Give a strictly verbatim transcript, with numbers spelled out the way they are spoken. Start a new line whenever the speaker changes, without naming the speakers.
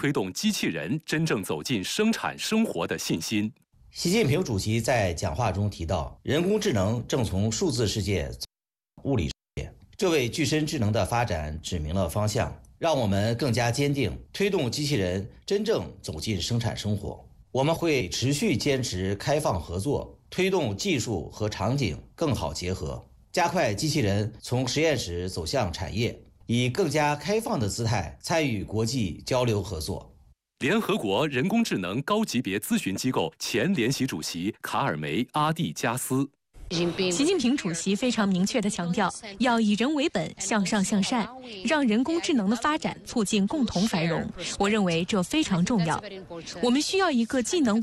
推动机器人真正走进生产生活的信心。
习近平主席在讲话中提到，人工智能正从数字世界走向物理世界，这为具身智能的发展指明了方向，让我们更加坚定推动机器人真正走进生产生活。我们会持续坚持开放合作，推动技术和场景更好结合，加快机器人从实验室走向产业，以更加开放的姿态参与国际交流合作。
联合国人工智能高级别咨询机构前联席主席卡尔梅阿蒂加斯。
习近平主席非常明确地强调，要以人为本，向上向善，让人工智能的发展促进共同繁荣。我认为这非常重要。我们需要一个既能